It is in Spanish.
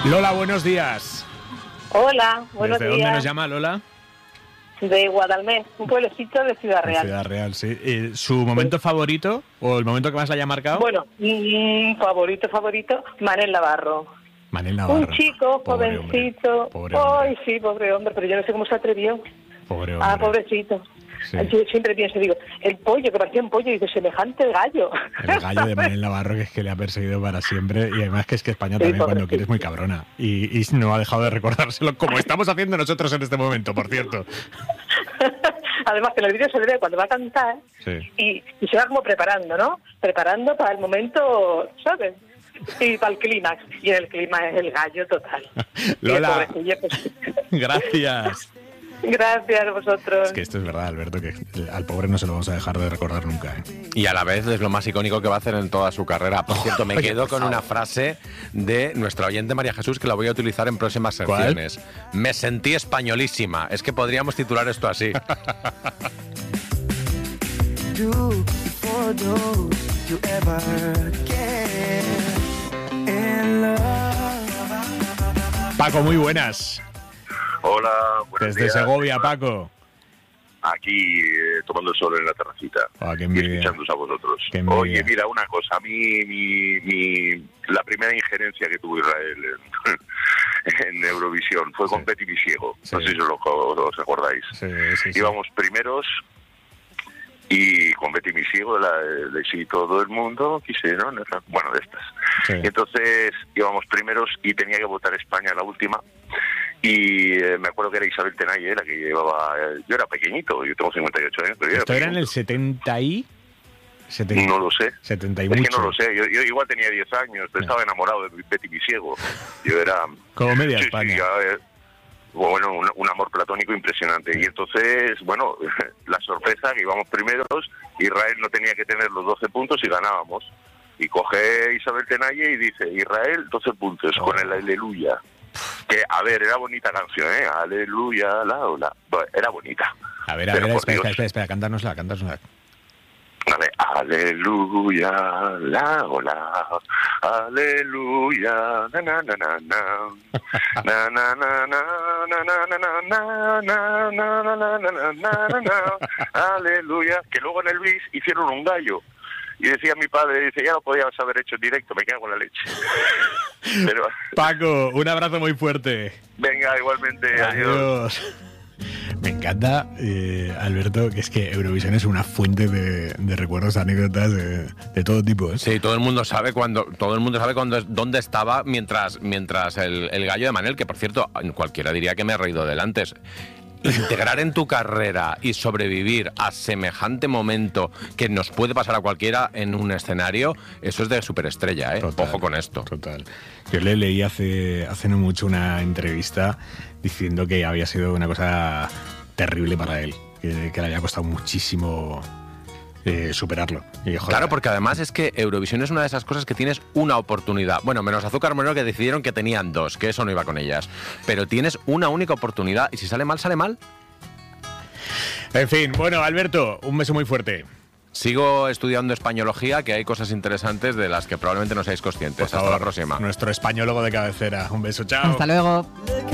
Lola, buenos días. Hola, buenos ¿Desde días. dónde nos llama Lola? De Guadalmés, un pueblecito de Ciudad Real. Ciudad Real, sí. ¿Su momento favorito o el momento que más le haya marcado? Bueno, favorito, Manel Navarro. Manel Navarro. Un chico, Pobre jovencito. hombre. Pobre hombre. Ay, sí, pobre hombre, pero yo no sé cómo se atrevió. Pobre hombre. Ah, pobrecito. Sí. Yo siempre pienso, digo, el pollo, que parecía un pollo, y dice, semejante gallo. El gallo de Manel Navarro, que es que le ha perseguido para siempre. Y además que es que España también cuando quiere es muy cabrona. Y no ha dejado de recordárselo, como estamos haciendo nosotros en este momento, por cierto. Además que en el vídeo se le ve cuando va a cantar, Sí. y se va como preparando, ¿no? Preparando para el momento, ¿sabes? Y para el clímax. Y en el clímax es el gallo total. Lola, Y el pobrecillo, pues, gracias. gracias a vosotros. Es que esto es verdad, Alberto, que al pobre no se lo vamos a dejar de recordar nunca, ¿eh? Y a la vez es lo más icónico que va a hacer en toda su carrera. Por cierto, me Oye, quedo por con favor. una frase de nuestra oyente María Jesús que la voy a utilizar en próximas ¿Cuál? secciones. Me sentí españolísima. Es que podríamos titular esto así. Paco, muy buenas. Hola, buenos Desde días. Segovia, Paco. Aquí tomando el sol en la terracita Qué y envidia. escuchándoos a vosotros. Qué envidia. Oye, mira, una cosa. A mí la primera injerencia que tuvo Israel en Eurovisión fue con Betty Visiego. Sí. No sé si os acordáis. Sí. Íbamos primeros y con Betty Visiego de Si todo el mundo quisiera, ¿no? Bueno, de estas. Sí. Y entonces íbamos primeros y tenía que votar España la última. Y me acuerdo que era Isabel Tenaye la que llevaba... yo era pequeñito, yo tengo 58 años, pero yo Esto era en pequeñito. el 70 y... 70, No lo sé. 70 y Es mucho. que no lo sé, yo igual tenía 10 años, pero estaba enamorado de Betty Visiego. Yo era... Como media Sí, España. sí, bueno, un amor platónico impresionante. Y entonces, bueno, la sorpresa, que íbamos primeros, Israel no tenía que tener los 12 puntos y ganábamos. Y coge Isabel Tenaye y dice, Israel, 12 puntos, con el Aleluya. Que, a ver, era bonita canción, ¿eh? Aleluya, la ola. Bueno, era bonita. A ver, Pero por Dios. espera, cantárnosla. Vale, aleluya, la ola, aleluya, na na na na na, na na na na na na na na na na na na na na na, aleluya. Que luego en el bis hicieron un gallo. Y decía mi padre, dice, ya lo podías haber hecho en directo, me cago en la leche. Pero, Paco, un abrazo muy fuerte. venga, igualmente, adiós. Adiós. Me encanta, Alberto, que es que Eurovisión es una fuente de recuerdos, anécdotas de todo tipo, ¿eh? Sí, todo el mundo sabe dónde estaba mientras el gallo de Manel, que por cierto, cualquiera diría que me he reído del antes. Integrar en tu carrera y sobrevivir a semejante momento que nos puede pasar a cualquiera en un escenario, eso es de superestrella, ¿eh? Total, Ojo con esto. Total. Yo le leí hace no mucho una entrevista diciendo que había sido una cosa terrible para él, que le había costado muchísimo superarlo. Y, joder, Claro, porque además es que Eurovisión es una de esas cosas que tienes una oportunidad. Bueno, menos Azúcar Moreno, que decidieron que tenían dos, que eso no iba con ellas. Pero tienes una única oportunidad y si sale mal, sale mal. En fin, bueno, Alberto, un beso muy fuerte. Sigo estudiando españología, que hay cosas interesantes de las que probablemente no seáis conscientes. Por Hasta favor, la próxima. Nuestro españólogo de cabecera. Un beso, chao. Hasta luego.